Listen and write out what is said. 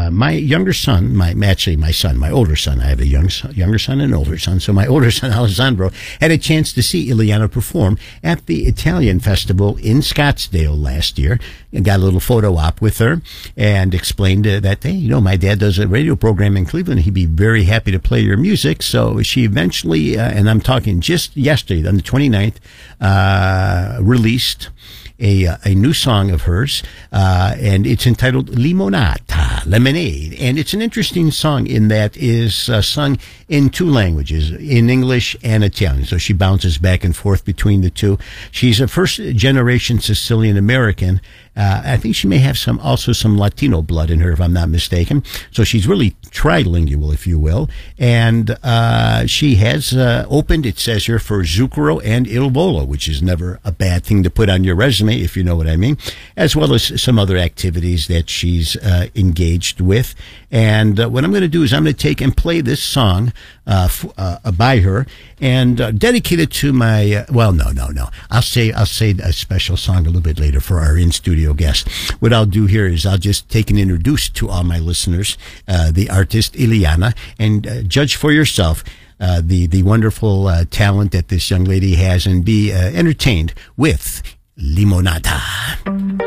my younger son, my older son, I have a younger son and an older son. So my older son, Alessandro, had a chance to see Ileana perform at the Italian Festival in Scottsdale last year. And got a little photo op with her and explained that, hey, my dad does a radio program in Cleveland. He'd be very happy to play your music. So she eventually, and I'm talking just yesterday, on the 29th, released a new song of hers, and it's entitled Limonata, Lemonade. And it's an interesting song in that is sung in two languages, in English and Italian. So she bounces back and forth between the two. She's a first-generation Sicilian American. I think she may have some Latino blood in her, if I'm not mistaken. So she's really trilingual, if you will. And she has opened, it says here, for Zucchero and Il Volo, which is never a bad thing to put on your resume, if you know what I mean, as well as some other activities that she's engaged with. And what I'm going to do is I'm going to take and play this song by her and dedicate it to my, no. I'll say a special song a little bit later for our in-studio guest. What I'll do here is I'll just take and introduce to all my listeners the artist Ileana, and judge for yourself the wonderful talent that this young lady has, and be entertained with Limonata.